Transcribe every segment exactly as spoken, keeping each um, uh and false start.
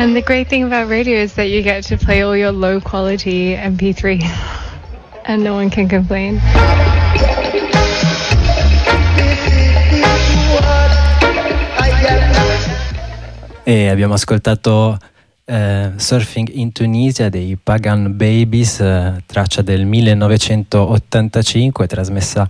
And the great thing about radio is that you get to play all your low quality M P three and no one can complain. E abbiamo ascoltato eh, Surfing in Tunisia dei Pagan Babies, eh, traccia del millenovecentottantacinque, trasmessa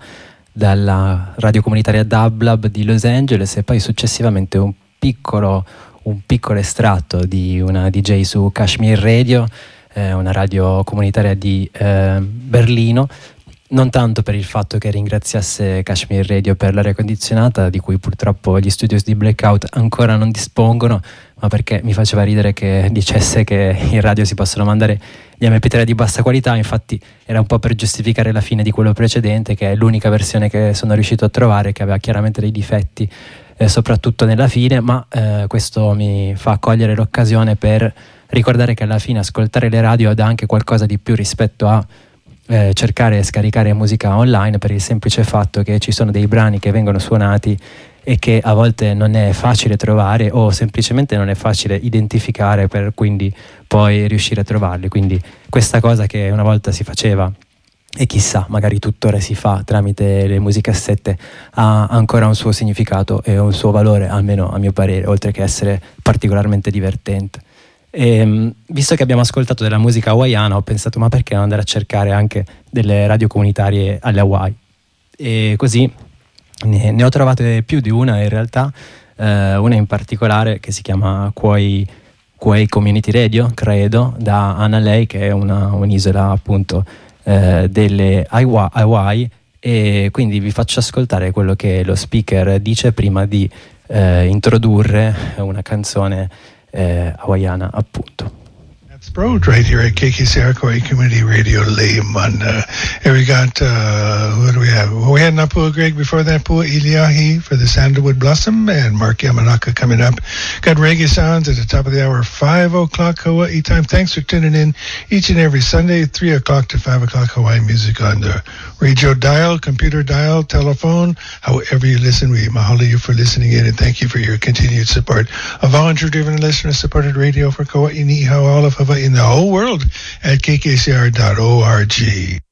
dalla radio comunitaria Dublab di Los Angeles, e poi successivamente un piccolo, un piccolo estratto di una D J su Kashmir Radio, eh, una radio comunitaria di eh, Berlino, non tanto per il fatto che ringraziasse Kashmir Radio per l'aria condizionata, di cui purtroppo gli studios di Blackout ancora non dispongono, ma perché mi faceva ridere che dicesse che in radio si possono mandare gli M P tre di bassa qualità. Infatti era un po' per giustificare la fine di quello precedente, che è l'unica versione che sono riuscito a trovare, che aveva chiaramente dei difetti, eh, soprattutto nella fine, ma eh, questo mi fa cogliere l'occasione per ricordare che alla fine ascoltare le radio dà anche qualcosa di più rispetto a Eh, cercare e scaricare musica online, per il semplice fatto che ci sono dei brani che vengono suonati e che a volte non è facile trovare, o semplicemente non è facile identificare, per quindi poi riuscire a trovarli. Quindi questa cosa che una volta si faceva, e chissà, magari tuttora si fa tramite le musicassette, ha ancora un suo significato e un suo valore, almeno a mio parere, oltre che essere particolarmente divertente. E, visto che abbiamo ascoltato della musica hawaiana, ho pensato, ma perché non andare a cercare anche delle radio comunitarie alle Hawaii? E così ne, ne ho trovate più di una in realtà, eh, una in particolare che si chiama Kauai, Kauai Community Radio, credo, da Hanalei, che è una, un'isola appunto eh, delle Hawaii, e quindi vi faccio ascoltare quello che lo speaker dice prima di eh, introdurre una canzone Eh, hawaiana appunto. That's Broad right here at K K C R Kauai Community Radio Lehman. Uh, and we got, uh, what do we have? Well, we had Napua Greg before that, Pua Iliahi for the Sandalwood Blossom, and Mark Yamanaka coming up. Got Reggae Sounds at the top of the hour, five o'clock Hawaii time. Thanks for tuning in each and every Sunday, three o'clock to five o'clock Hawaii music on the radio dial, computer dial, telephone, however you listen. We mahalo you for listening in, and thank you for your continued support of volunteer-driven and listener-supported radio for Kauai, Niihau, all of Hawaii, in the whole world at K K C R dot org.